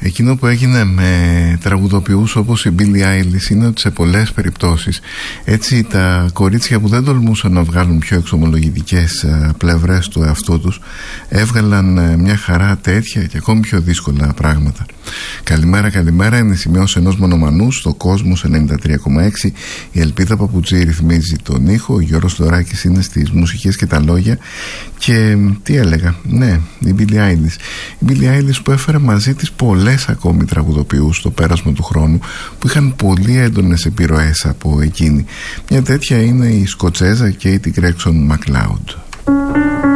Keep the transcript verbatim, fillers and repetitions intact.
Εκείνο που έγινε με τραγουδοποιούς όπως η Billie Eilish είναι ότι σε πολλές περιπτώσεις έτσι τα κορίτσια που δεν τολμούσαν να βγάλουν πιο εξομολογητικές πλευρές του εαυτού τους έβγαλαν μια χαρά τέτοια και ακόμη πιο δύσκολα πράγματα. Καλημέρα, καλημέρα. Είναι σημειώσεις ενός μονομανού στο Κόσμος ενενήντα τρία κόμμα έξι. Η Ελπίδα Παππουτζή ρυθμίζει τον ήχο, ο Γιώργος Λοράκης είναι στις μουσικές και τα λόγια. Και τι έλεγα, ναι, η Billie Eilish. Η Billie Eilish που έφερε μαζί της πολλές ακόμη τραγουδοποιούς στο πέρασμα του χρόνου που είχαν πολύ έντονες επιρροές από εκείνη. Μια τέτοια είναι η Σκοτσέζα Katie Gregson MacLeod.